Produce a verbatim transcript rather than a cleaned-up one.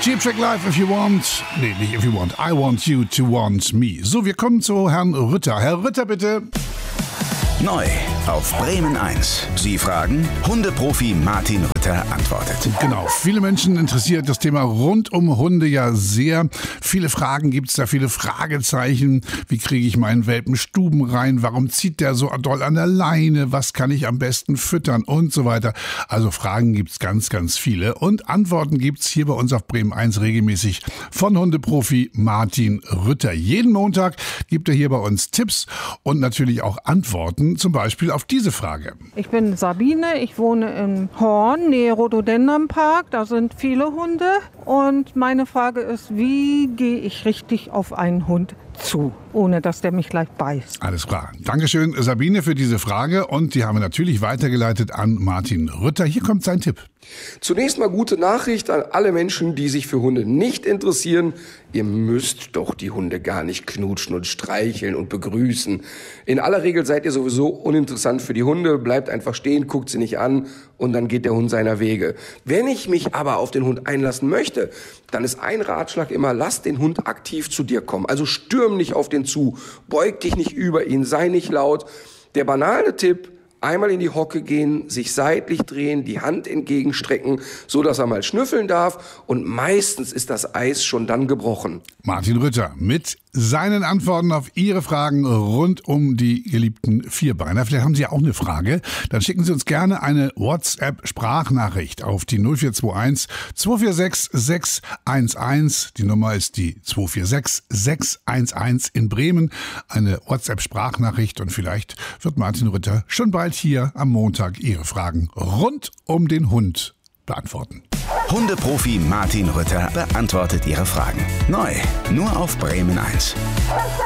Cheap Trick Life, if you want. Nee, nicht if you want. I want you to want me. So, wir kommen zu Herrn Rütter. Herr Rütter, bitte. Neu auf Bremen eins. Sie fragen, Hundeprofi Martin Rütter antwortet. Genau, viele Menschen interessiert das Thema rund um Hunde ja sehr. Viele Fragen gibt's da, viele Fragezeichen. Wie kriege ich meinen Welpen Stuben rein? Warum zieht der so doll an der Leine? Was kann ich am besten füttern? Und so weiter. Also Fragen gibt's ganz, ganz viele. Und Antworten gibt's hier bei uns auf Bremen eins regelmäßig von Hundeprofi Martin Rütter. Jeden Montag gibt er hier bei uns Tipps und natürlich auch Antworten. Zum Beispiel auf diese Frage. Ich bin Sabine, ich wohne in Horn, nähe Rhododendronpark. Da sind viele Hunde. Und meine Frage ist, wie gehe ich richtig auf einen Hund zu, ohne dass der mich gleich beißt? Alles klar. Dankeschön, Sabine, für diese Frage. Und die haben wir natürlich weitergeleitet an Martin Rütter. Hier kommt sein Tipp. Zunächst mal gute Nachricht an alle Menschen, die sich für Hunde nicht interessieren. Ihr müsst doch die Hunde gar nicht knutschen und streicheln und begrüßen. In aller Regel seid ihr sowieso uninteressant für die Hunde. Bleibt einfach stehen, guckt sie nicht an und dann geht der Hund seiner Wege. Wenn ich mich aber auf den Hund einlassen möchte, dann ist ein Ratschlag immer, lass den Hund aktiv zu dir kommen. Also stürm nicht auf den zu, beug dich nicht über ihn, sei nicht laut. Der banale Tipp: einmal in die Hocke gehen, sich seitlich drehen, die Hand entgegenstrecken, so dass er mal schnüffeln darf. Und meistens ist das Eis schon dann gebrochen. Martin Rütter mit seinen Antworten auf Ihre Fragen rund um die geliebten Vierbeiner. Vielleicht haben Sie ja auch eine Frage. Dann schicken Sie uns gerne eine WhatsApp-Sprachnachricht auf die null vier zwei eins zwei vier sechs sechs eins eins. Die Nummer ist die zwei vier sechs sechs eins eins in Bremen. Eine WhatsApp-Sprachnachricht und vielleicht wird Martin Rütter schon bald hier am Montag Ihre Fragen rund um den Hund beantworten. Hundeprofi Martin Rütter beantwortet Ihre Fragen. Neu, nur auf Bremen eins.